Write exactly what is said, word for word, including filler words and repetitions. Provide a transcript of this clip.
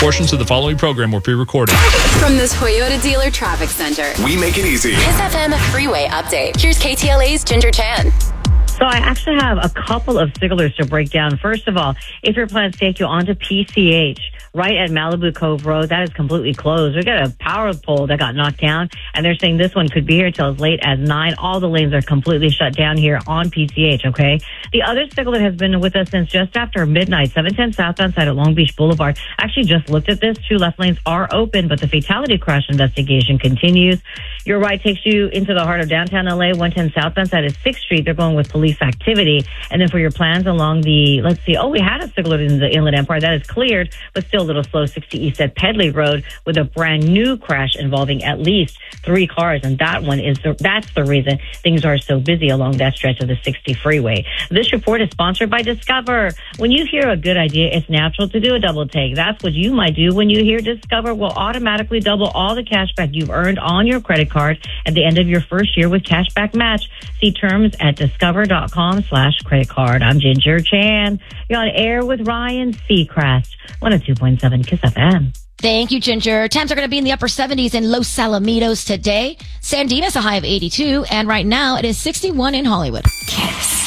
Portions of the following program were pre-recorded. From the Toyota Dealer Traffic Center, we make it easy. Kiss F M Freeway Update. Here's K T L A's Ginger Chan. So I actually have a couple of signalers to break down. First of all, if your plans take you onto P C H, right at Malibu Cove Road, that is completely closed. We got a power pole that got knocked down, and they're saying this one could be here till as late as nine. All the lanes are completely shut down here on P C H, okay? The other signaler has been with us since just after midnight, seven ten southbound side at Long Beach Boulevard. Actually just looked at this. Two left lanes are open, but the fatality crash investigation continues. Your ride takes you into the heart of downtown L A, one ten southbound side of sixth Street. They're going with police activity. And then for your plans along the, let's see, oh, we had a signaler in the Inland Empire. That is cleared, but still a little slow. sixty East at Pedley Road with a brand new crash involving at least three cars. And that one is, the, that's the reason things are so busy along that stretch of the sixty freeway. This report is sponsored by Discover. When you hear a good idea, it's natural to do a double take. That's what you might do when you hear Discover will automatically double all the cash back you've earned on your credit card at the end of your first year with Cashback Match. See terms at discover.com slash credit card. I'm Ginger Chan. You're on air with Ryan Seacrest. one oh two point seven Kiss F M. Thank you, Ginger. Temps are going to be in the upper seventies in Los Alamitos today. San Dimas, a high of eighty-two. And right now, it is sixty-one in Hollywood. Kiss.